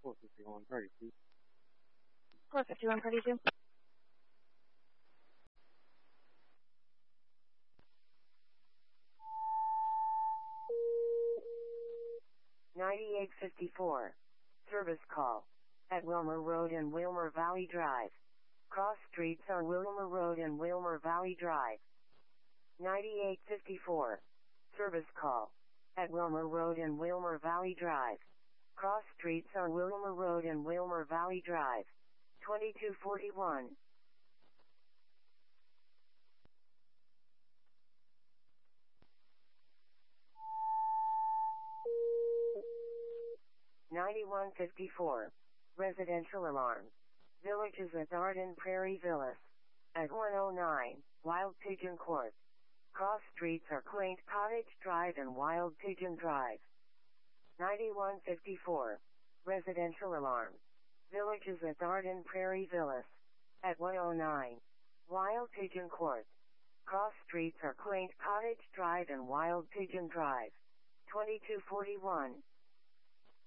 45132. 45132. $98.54. Service call. At Wilmer Road and Wilmer Valley Drive. Cross streets on Wilmer Road and Wilmer Valley Drive. $98.54. Service call. At Wilmer Road and Wilmer Valley Drive. Cross streets on Wilmer Road and Wilmer Valley Drive. 2241. $91.54. Residential alarm. Villages at Arden Prairie Villas. At 109, Wild Pigeon Court. Cross streets are Quaint Cottage Drive and Wild Pigeon Drive. $91.54. Residential alarm. Villages at Arden Prairie Villas. At 109, Wild Pigeon Court. Cross streets are Quaint Cottage Drive and Wild Pigeon Drive. 2241.